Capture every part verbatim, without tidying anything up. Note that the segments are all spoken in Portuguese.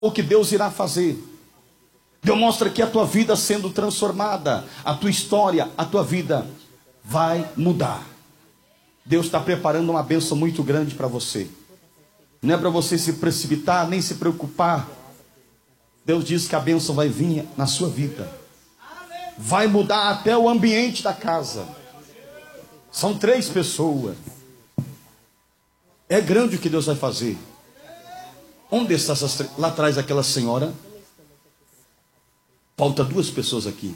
o que Deus irá fazer. Deus mostra que a tua vida sendo transformada, a tua história, a tua vida vai mudar. Deus está preparando uma bênção muito grande para você. Não é para você se precipitar, nem se preocupar. Deus diz que a bênção vai vir na sua vida. Vai mudar até o ambiente da casa. São três pessoas. É grande o que Deus vai fazer. Onde está essas três? Lá atrás aquela senhora. Falta duas pessoas aqui.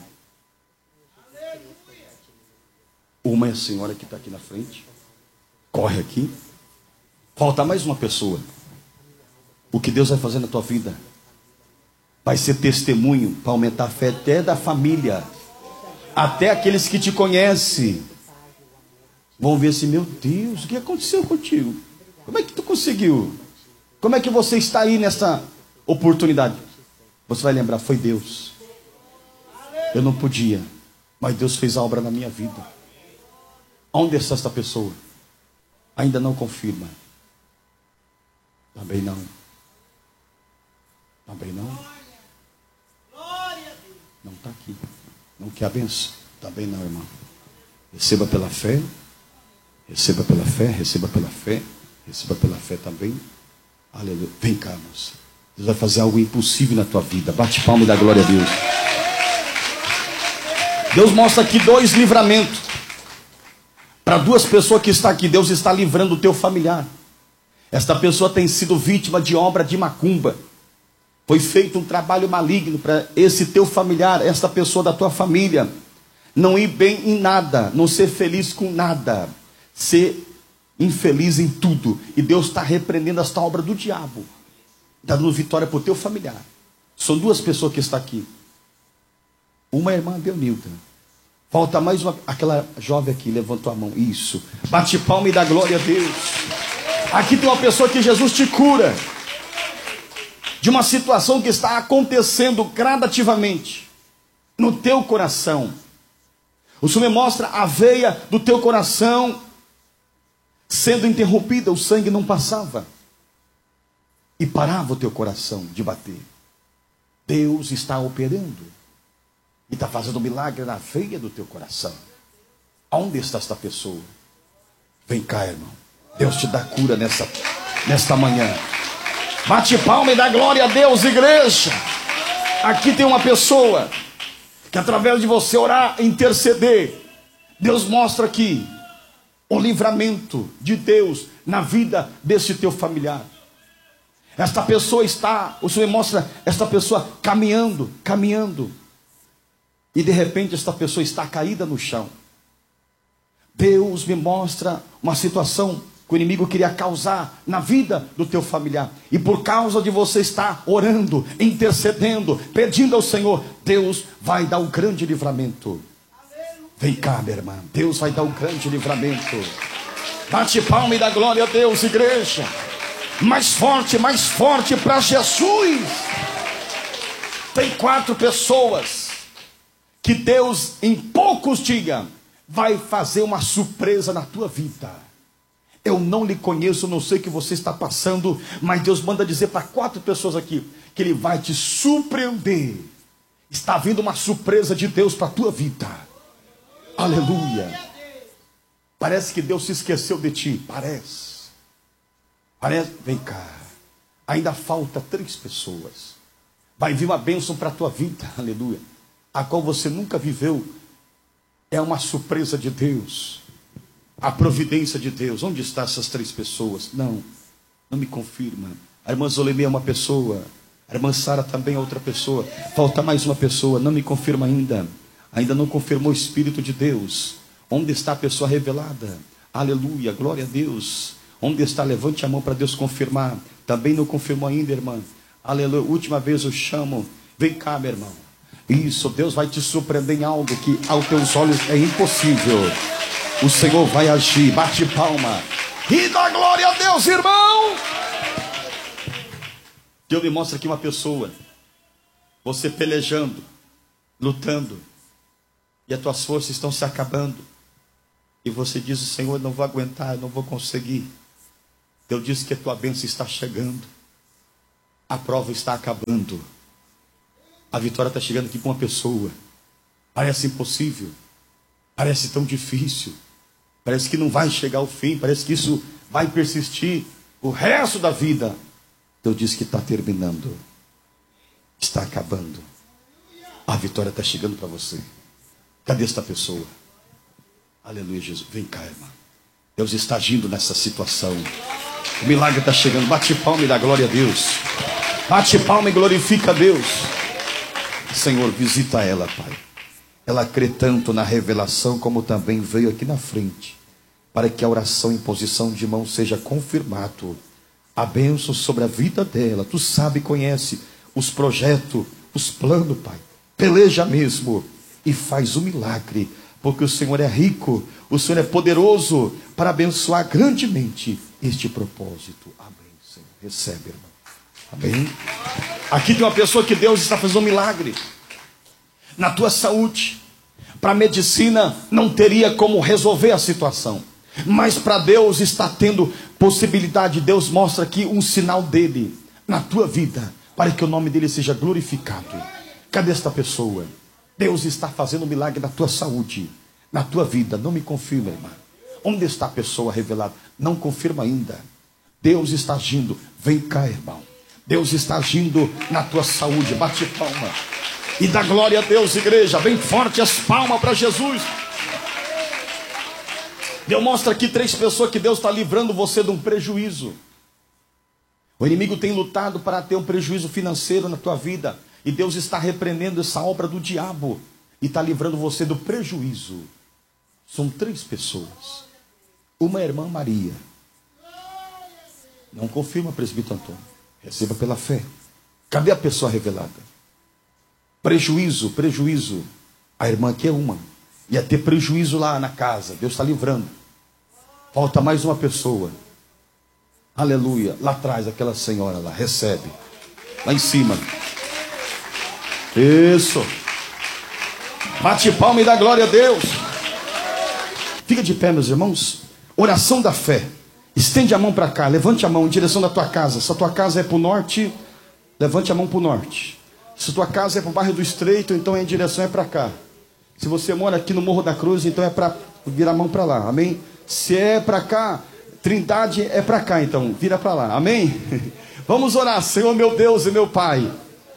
Uma é a senhora que está aqui na frente. Corre aqui. Falta mais uma pessoa. O que Deus vai fazer na tua vida vai ser testemunho para aumentar a fé até da família. Até aqueles que te conhecem vão ver assim: meu Deus, o que aconteceu contigo? Como é que tu conseguiu? Como é que você está aí nessa oportunidade? Você vai lembrar: foi Deus. Eu não podia, mas Deus fez a obra na minha vida. Onde está esta pessoa? Ainda não confirma. Também não. Também não. Não está aqui. Não quer a benção? Também não, irmão. Receba pela fé. Receba pela fé. Receba pela fé. Receba pela fé também. Aleluia. Vem cá, moça. Deus vai fazer algo impossível na tua vida. Bate palma e dá glória a Deus. Deus mostra aqui dois livramentos. Para duas pessoas que estão aqui, Deus está livrando o teu familiar. Esta pessoa tem sido vítima de obra de macumba. Foi feito um trabalho maligno para esse teu familiar, esta pessoa da tua família, não ir bem em nada, não ser feliz com nada, ser infeliz em tudo. E Deus está repreendendo esta obra do diabo, dando vitória para o teu familiar. São duas pessoas que estão aqui. Uma é a irmã Belnilda. Falta mais uma, aquela jovem aqui, levantou a mão. Isso. Bate palma e dá glória a Deus. Aqui tem uma pessoa que Jesus te cura de uma situação que está acontecendo gradativamente no teu coração. O Senhor me mostra a veia do teu coração sendo interrompida, o sangue não passava e parava o teu coração de bater. Deus está operando e está fazendo um milagre na veia do teu coração. Onde está esta pessoa? Vem cá, irmão. Deus te dá cura nessa, nesta manhã. Bate palma e dá glória a Deus, igreja. Aqui tem uma pessoa que através de você orar, interceder, Deus mostra aqui o livramento de Deus na vida desse teu familiar. Esta pessoa está, o Senhor mostra esta pessoa caminhando, caminhando. E de repente esta pessoa está caída no chão. Deus me mostra uma situação que o inimigo queria causar na vida do teu familiar. E por causa de você estar orando, intercedendo, pedindo ao Senhor, Deus vai dar um grande livramento. Vem cá, minha irmã. Deus vai dar um grande livramento. Bate palma e dá glória a Deus, igreja. Mais forte, mais forte para Jesus. Tem quatro pessoas que Deus em poucos dias vai fazer uma surpresa na tua vida. Eu não lhe conheço, não sei o que você está passando, mas Deus manda dizer para quatro pessoas aqui que Ele vai te surpreender. Está vindo uma surpresa de Deus para a tua vida. Aleluia. Parece que Deus se esqueceu de ti. Parece. Parece. Vem cá. Ainda falta três pessoas. Vai vir uma bênção para a tua vida. Aleluia. A qual você nunca viveu. É uma surpresa de Deus. A providência de Deus. Onde estão essas três pessoas? Não, não me confirma. A irmã Zolemê é uma pessoa. A irmã Sara também é outra pessoa. Falta mais uma pessoa. Não me confirma ainda. Ainda não confirmou o Espírito de Deus. Onde está a pessoa revelada? Aleluia, glória a Deus. Onde está? Levante a mão para Deus confirmar. Também não confirmou ainda, irmã. Aleluia, última vez eu chamo. Vem cá, meu irmão. Isso, Deus vai te surpreender em algo que aos teus olhos é impossível. O Senhor vai agir. Bate palma e dá glória a Deus, irmão. Deus me mostra aqui uma pessoa, você pelejando, lutando, e as tuas forças estão se acabando, e você diz: Senhor, eu não vou aguentar, eu não vou conseguir. Deus diz que a tua bênção está chegando. A prova está acabando. A vitória está chegando aqui com uma pessoa. Parece impossível. Parece tão difícil. Parece que não vai chegar ao fim. Parece que isso vai persistir o resto da vida. Deus diz que está terminando. Está acabando. A vitória está chegando para você. Cadê esta pessoa? Aleluia, Jesus. Vem cá, irmão. Deus está agindo nessa situação. O milagre está chegando. Bate palma e dá glória a Deus. Bate palma e glorifica a Deus. Senhor, visita ela, Pai. Ela crê tanto na revelação, como também veio aqui na frente, para que a oração em posição de mão seja confirmado. A bênção sobre a vida dela. Tu sabe e conhece os projetos, os planos, Pai. Peleja mesmo e faz o milagre, porque o Senhor é rico, o Senhor é poderoso para abençoar grandemente este propósito. Amém, Senhor. Recebe, irmão. Amém. Aqui tem uma pessoa que Deus está fazendo um milagre na tua saúde. Para a medicina não teria como resolver a situação, mas para Deus está tendo possibilidade. Deus mostra aqui um sinal dele na tua vida, para que o nome dele seja glorificado. Cadê esta pessoa? Deus está fazendo um milagre na tua saúde, na tua vida. Não me confirma, irmã. Onde está a pessoa revelada? Não confirma ainda. Deus está agindo. Vem cá, irmão. Deus está agindo na tua saúde. Bate palma e dá glória a Deus, igreja. Bem forte as palmas para Jesus. Deus mostra aqui três pessoas que Deus está livrando você de um prejuízo. O inimigo tem lutado para ter um prejuízo financeiro na tua vida, e Deus está repreendendo essa obra do diabo e está livrando você do prejuízo. São três pessoas. Uma é a irmã Maria. Não confirma, presbítero Antônio. Receba pela fé. Cadê a pessoa revelada? Prejuízo, prejuízo. A irmã aqui é uma. Ia ter prejuízo lá na casa. Deus está livrando. Falta mais uma pessoa. Aleluia. Lá atrás, aquela senhora lá. Recebe. Lá em cima. Isso. Bate palma e dá glória a Deus. Fica de pé, meus irmãos. Oração da fé. Estende a mão para cá. Levante a mão em direção da tua casa. Se a tua casa é para o norte, levante a mão para o norte. Se a tua casa é para o bairro do Estreito, então a direção é para cá. Se você mora aqui no Morro da Cruz, então é para virar a mão para lá. Amém? Se é para cá, Trindade é para cá, então vira para lá. Amém? Vamos orar. Senhor, meu Deus e meu Pai,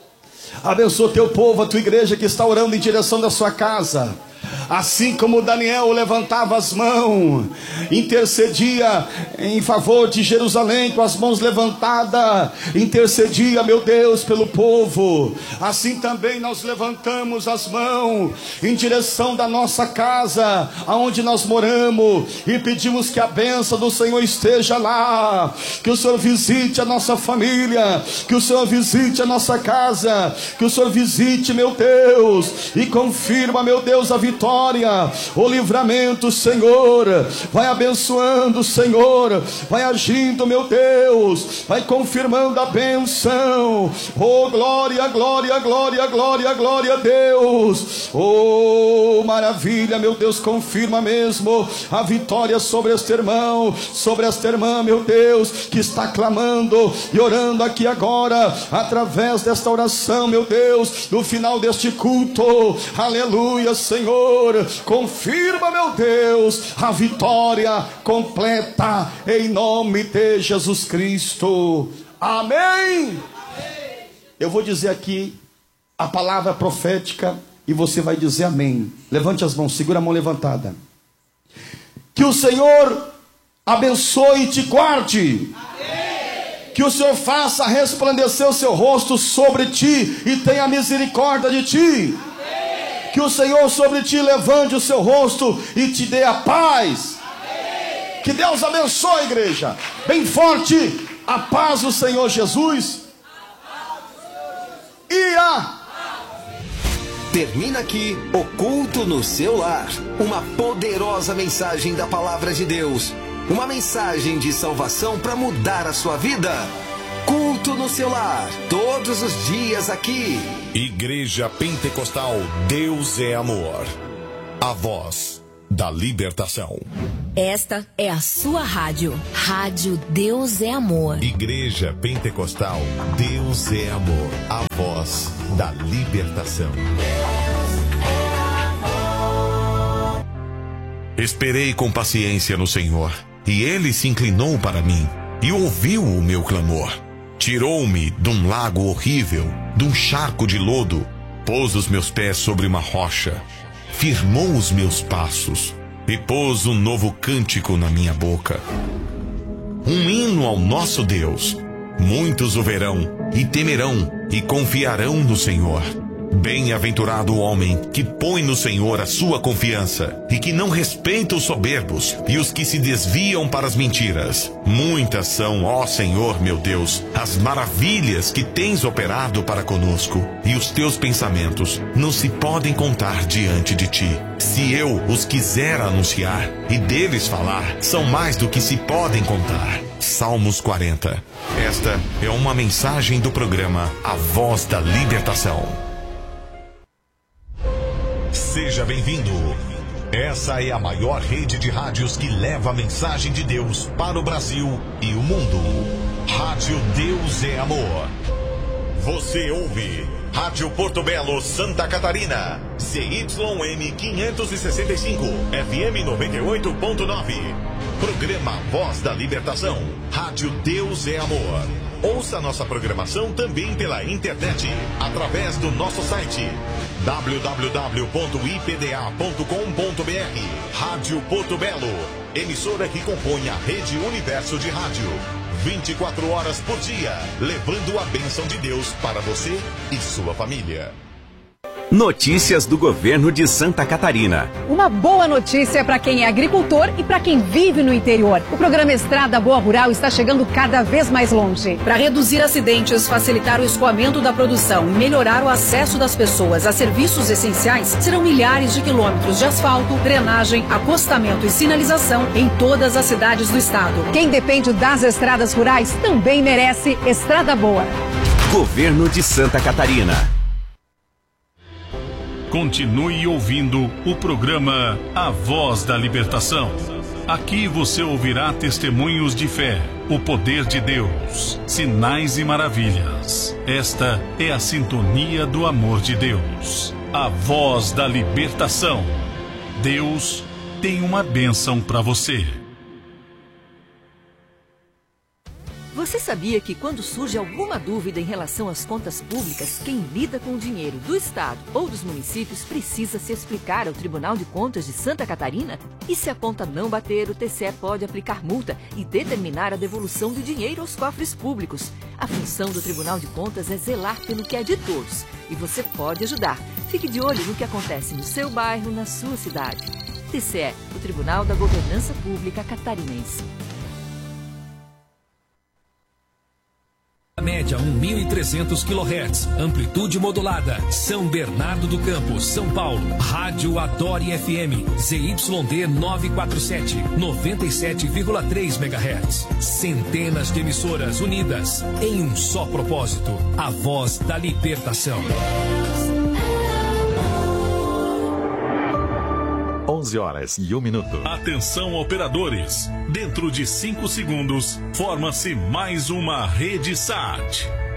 abençoa teu povo, a tua igreja que está orando em direção da sua casa. Assim como Daniel levantava as mãos, intercedia em favor de Jerusalém com as mãos levantadas, intercedia, meu Deus, pelo povo. Assim também nós levantamos as mãos em direção da nossa casa, aonde nós moramos, e pedimos que a bênção do Senhor esteja lá, que o Senhor visite a nossa família, que o Senhor visite a nossa casa, que o Senhor visite, meu Deus, e confirma, meu Deus, a vitória, o livramento, Senhor. Vai abençoando, Senhor. Vai agindo, meu Deus. Vai confirmando a bênção. Oh, glória, glória, glória, glória, glória a Deus. Oh, maravilha, meu Deus. Confirma mesmo a vitória sobre este irmão, sobre esta irmã, meu Deus, que está clamando e orando aqui agora, através desta oração, meu Deus, no final deste culto. Aleluia, Senhor. Confirma, meu Deus, a vitória completa em nome de Jesus Cristo. Amém. Eu vou dizer aqui a palavra profética e você vai dizer amém. Levante as mãos, segura a mão levantada. Que o Senhor abençoe e te guarde. Amém. Que o Senhor faça resplandecer o seu rosto sobre ti e tenha misericórdia de ti. Que o Senhor sobre ti levante o seu rosto e te dê a paz. Amém. Que Deus abençoe, igreja. Bem forte. A paz do Senhor Jesus. E a... Termina aqui o culto no seu lar. Uma poderosa mensagem da palavra de Deus. Uma mensagem de salvação para mudar a sua vida. Culto no seu lar, todos os dias aqui. Igreja Pentecostal Deus é Amor. A voz da Libertação. Esta é a sua rádio. Rádio Deus é Amor. Igreja Pentecostal Deus é Amor. A voz da libertação. Esperei com paciência no Senhor, e Ele se inclinou para mim, e ouviu o meu clamor. Tirou-me de um lago horrível, de um charco de lodo, pôs os meus pés sobre uma rocha, firmou os meus passos, e pôs um novo cântico na minha boca. Um hino ao nosso Deus. Muitos o verão, e temerão, e confiarão no Senhor. Bem-aventurado o homem que põe no Senhor a sua confiança, e que não respeita os soberbos, e os que se desviam para as mentiras. Muitas são, ó Senhor meu Deus, as maravilhas que tens operado para conosco, e os teus pensamentos não se podem contar diante de ti. Se eu os quiser anunciar, e deles falar, são mais do que se podem contar. Salmos quarenta. Esta é uma mensagem do programa A Voz da Libertação. Seja bem-vindo. Essa é a maior rede de rádios que leva a mensagem de Deus para o Brasil e o mundo. Rádio Deus é Amor. Você ouve Rádio Porto Belo, Santa Catarina, C Y M quinhentos e sessenta e cinco, F M noventa e oito ponto nove. Programa Voz da Libertação. Rádio Deus é Amor. Ouça nossa programação também pela internet, através do nosso site w w w ponto i p d a ponto com ponto b r. Rádio Porto Belo, emissora que compõe a rede Universo de Rádio. vinte e quatro horas por dia, levando a bênção de Deus para você e sua família. Notícias do governo de Santa Catarina. Uma boa notícia para quem é agricultor e para quem vive no interior. O programa Estrada Boa Rural está chegando cada vez mais longe. Para reduzir acidentes, facilitar o escoamento da produção e melhorar o acesso das pessoas a serviços essenciais, serão milhares de quilômetros de asfalto, drenagem, acostamento e sinalização em todas as cidades do estado. Quem depende das estradas rurais também merece Estrada Boa. Governo de Santa Catarina. Continue ouvindo o programa A Voz da Libertação. Aqui você ouvirá testemunhos de fé, o poder de Deus, sinais e maravilhas. Esta é a sintonia do amor de Deus. A Voz da Libertação. Deus tem uma bênção para você. Você sabia que quando surge alguma dúvida em relação às contas públicas, quem lida com o dinheiro do Estado ou dos municípios precisa se explicar ao Tribunal de Contas de Santa Catarina? E se a conta não bater, o T C E pode aplicar multa e determinar a devolução do dinheiro aos cofres públicos. A função do Tribunal de Contas é zelar pelo que é de todos. E você pode ajudar. Fique de olho no que acontece no seu bairro, na sua cidade. T C E, o Tribunal da Governança Pública Catarinense. Média mil e trezentos quilohertz, amplitude modulada, São Bernardo do Campo, São Paulo. Rádio Adore F M, Z Y D novecentos e quarenta e sete, noventa e sete vírgula três megahertz. Centenas de emissoras unidas em um só propósito, a voz da libertação. onze horas e um minuto. Atenção, operadores. Dentro de cinco segundos, forma-se mais uma rede S A T.